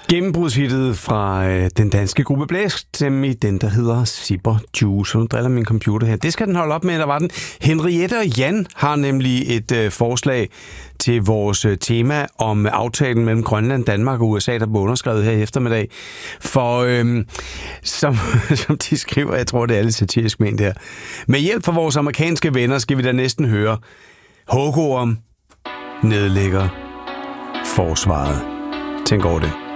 Gennembrudshittet fra den danske gruppe Blæst, nemlig den, der hedder Zipper Juice. Nu driller min computer her. Det skal den holde op med, eller var den? Henriette og Jan har nemlig et forslag til vores tema om aftalen mellem Grønland, Danmark og USA, der blev underskrevet her i eftermiddag. For som de skriver, jeg tror, det er lidt satirisk ment her. Med hjælp fra vores amerikanske venner skal vi da næsten høre Hågorm nedlægger forsvaret. Tænk over det.